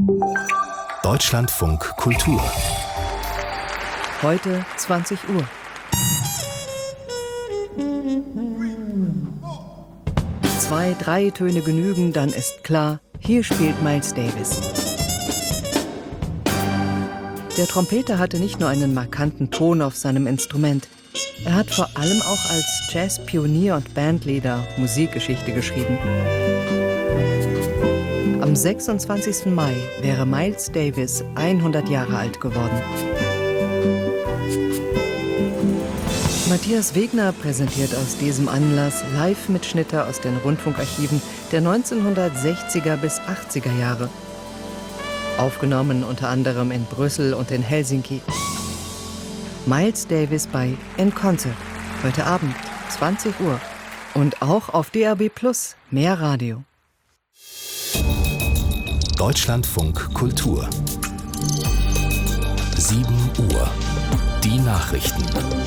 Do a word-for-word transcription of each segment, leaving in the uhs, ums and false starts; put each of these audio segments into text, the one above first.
Deutschlandfunk Kultur. Heute zwanzig Uhr. Zwei, drei Töne genügen, dann ist klar, hier spielt Miles Davis. Der Trompeter hatte nicht nur einen markanten Ton auf seinem Instrument, er hat vor allem auch als Jazz-Pionier und Bandleader Musikgeschichte geschrieben. Am sechsundzwanzigsten Mai wäre Miles Davis hundert Jahre alt geworden. Matthias Wegner präsentiert aus diesem Anlass Live-Mitschnitte aus den Rundfunkarchiven der neunzehnhundertsechziger bis achtziger Jahre. Aufgenommen unter anderem in Brüssel und in Helsinki. Miles Davis bei In Concert, heute Abend, zwanzig Uhr. Und auch auf D A B Plus, mehr Radio. Deutschlandfunk Kultur. sieben Uhr. Die Nachrichten.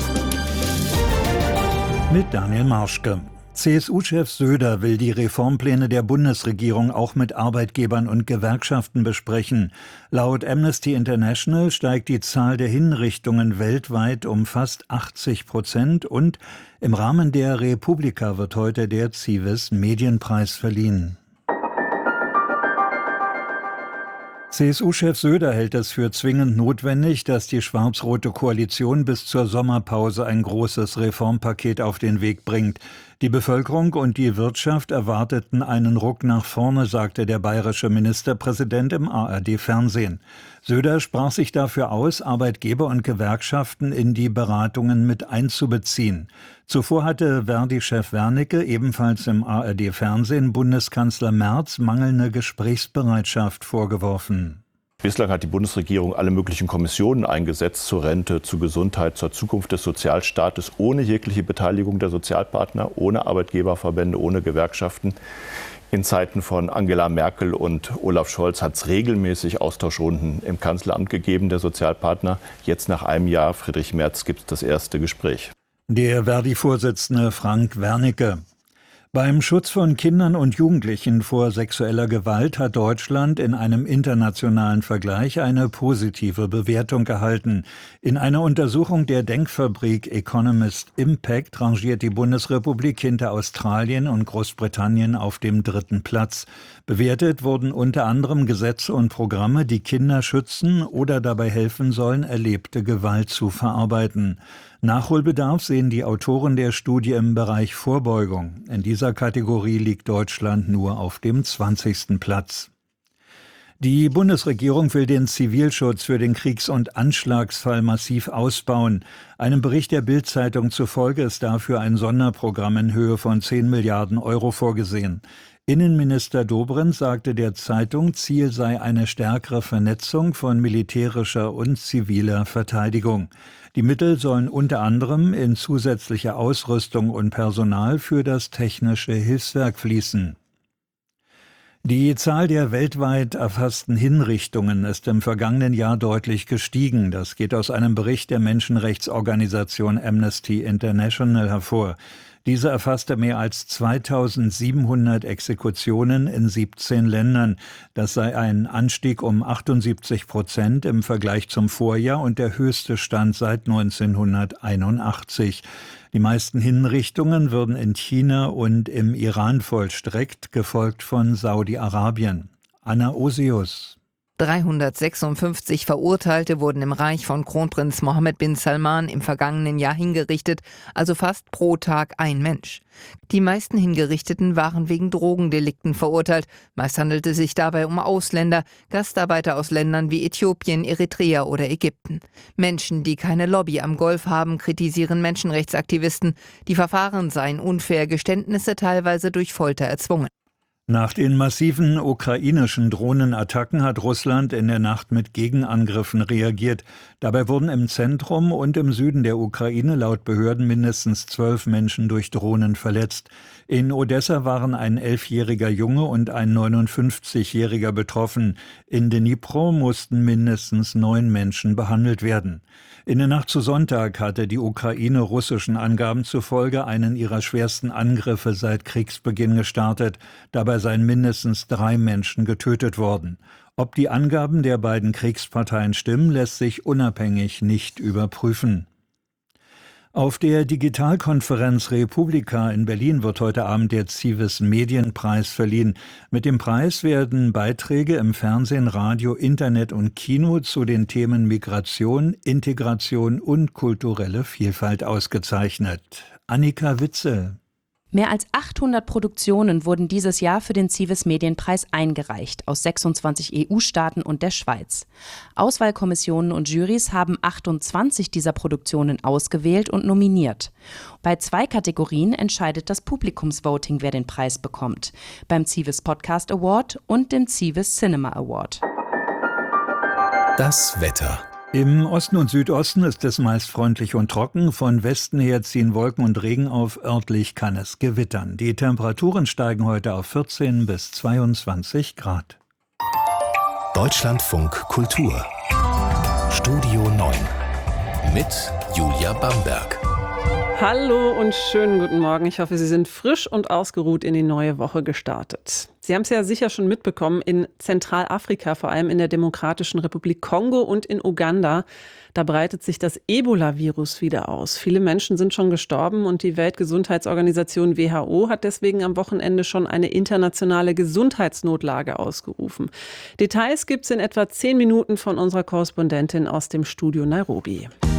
Mit Daniel Marschke. C S U-Chef Söder will die Reformpläne der Bundesregierung auch mit Arbeitgebern und Gewerkschaften besprechen. Laut Amnesty International steigt die Zahl der Hinrichtungen weltweit um fast achtzig Prozent und im Rahmen der Republika wird heute der Civis Medienpreis verliehen. C S U-Chef Söder hält es für zwingend notwendig, dass die schwarz-rote Koalition bis zur Sommerpause ein großes Reformpaket auf den Weg bringt. Die Bevölkerung und die Wirtschaft erwarteten einen Ruck nach vorne, sagte der bayerische Ministerpräsident im A R D-Fernsehen. Söder sprach sich dafür aus, Arbeitgeber und Gewerkschaften in die Beratungen mit einzubeziehen. Zuvor hatte Verdi-Chef Wernicke ebenfalls im A R D-Fernsehen Bundeskanzler Merz mangelnde Gesprächsbereitschaft vorgeworfen. Bislang hat die Bundesregierung alle möglichen Kommissionen eingesetzt zur Rente, zur Gesundheit, zur Zukunft des Sozialstaates, ohne jegliche Beteiligung der Sozialpartner, ohne Arbeitgeberverbände, ohne Gewerkschaften. In Zeiten von Angela Merkel und Olaf Scholz hat es regelmäßig Austauschrunden im Kanzleramt gegeben, der Sozialpartner. Jetzt nach einem Jahr, Friedrich Merz, gibt es das erste Gespräch. Der Verdi-Vorsitzende Frank Wernicke. Beim Schutz von Kindern und Jugendlichen vor sexueller Gewalt hat Deutschland in einem internationalen Vergleich eine positive Bewertung erhalten. In einer Untersuchung der Denkfabrik Economist Impact rangiert die Bundesrepublik hinter Australien und Großbritannien auf dem dritten Platz. Bewertet wurden unter anderem Gesetze und Programme, die Kinder schützen oder dabei helfen sollen, erlebte Gewalt zu verarbeiten. Nachholbedarf sehen die Autoren der Studie im Bereich Vorbeugung. In dieser Kategorie liegt Deutschland nur auf dem zwanzigsten Platz. Die Bundesregierung will den Zivilschutz für den Kriegs- und Anschlagsfall massiv ausbauen. Einem Bericht der Bild-Zeitung zufolge ist dafür ein Sonderprogramm in Höhe von zehn Milliarden Euro vorgesehen. Innenminister Dobrindt sagte der Zeitung, Ziel sei eine stärkere Vernetzung von militärischer und ziviler Verteidigung. Die Mittel sollen unter anderem in zusätzliche Ausrüstung und Personal für das technische Hilfswerk fließen. Die Zahl der weltweit erfassten Hinrichtungen ist im vergangenen Jahr deutlich gestiegen. Das geht aus einem Bericht der Menschenrechtsorganisation Amnesty International hervor. Diese erfasste mehr als zweitausendsiebenhundert Exekutionen in siebzehn Ländern. Das sei ein Anstieg um achtundsiebzig Prozent im Vergleich zum Vorjahr und der höchste Stand seit neunzehnhunderteinundachtzig. Die meisten Hinrichtungen würden in China und im Iran vollstreckt, gefolgt von Saudi-Arabien. Anna Osius. dreihundertsechsundfünfzig Verurteilte wurden im Reich von Kronprinz Mohammed bin Salman im vergangenen Jahr hingerichtet, also fast pro Tag ein Mensch. Die meisten Hingerichteten waren wegen Drogendelikten verurteilt. Meist handelte es sich dabei um Ausländer, Gastarbeiter aus Ländern wie Äthiopien, Eritrea oder Ägypten. Menschen, die keine Lobby am Golf haben, kritisieren Menschenrechtsaktivisten. Die Verfahren seien unfair, Geständnisse teilweise durch Folter erzwungen. Nach den massiven ukrainischen Drohnenattacken hat Russland in der Nacht mit Gegenangriffen reagiert. Dabei wurden im Zentrum und im Süden der Ukraine laut Behörden mindestens zwölf Menschen durch Drohnen verletzt. In Odessa waren ein elfjähriger Junge und ein neunundfünfzigjähriger betroffen. In Dnipro mussten mindestens neun Menschen behandelt werden. In der Nacht zu Sonntag hatte die Ukraine russischen Angaben zufolge einen ihrer schwersten Angriffe seit Kriegsbeginn gestartet. Dabei seien mindestens drei Menschen getötet worden. Ob die Angaben der beiden Kriegsparteien stimmen, lässt sich unabhängig nicht überprüfen. Auf der Digitalkonferenz Republika in Berlin wird heute Abend der Civis Medienpreis verliehen. Mit dem Preis werden Beiträge im Fernsehen, Radio, Internet und Kino zu den Themen Migration, Integration und kulturelle Vielfalt ausgezeichnet. Annika Witzel. Mehr als achthundert Produktionen wurden dieses Jahr für den Civis Medienpreis eingereicht, aus sechsundzwanzig E U-Staaten und der Schweiz. Auswahlkommissionen und Jurys haben achtundzwanzig dieser Produktionen ausgewählt und nominiert. Bei zwei Kategorien entscheidet das Publikumsvoting, wer den Preis bekommt: beim Civis Podcast Award und dem Civis Cinema Award. Das Wetter. Im Osten und Südosten ist es meist freundlich und trocken. Von Westen her ziehen Wolken und Regen auf. Örtlich kann es gewittern. Die Temperaturen steigen heute auf vierzehn bis zweiundzwanzig Grad. Deutschlandfunk Kultur. Studio neun. Mit Julia Bamberg. Hallo und schönen guten Morgen. Ich hoffe, Sie sind frisch und ausgeruht in die neue Woche gestartet. Sie haben es ja sicher schon mitbekommen, in Zentralafrika, vor allem in der Demokratischen Republik Kongo und in Uganda, da breitet sich das Ebola-Virus wieder aus. Viele Menschen sind schon gestorben und die Weltgesundheitsorganisation W H O hat deswegen am Wochenende schon eine internationale Gesundheitsnotlage ausgerufen. Details gibt's in etwa zehn Minuten von unserer Korrespondentin aus dem Studio Nairobi.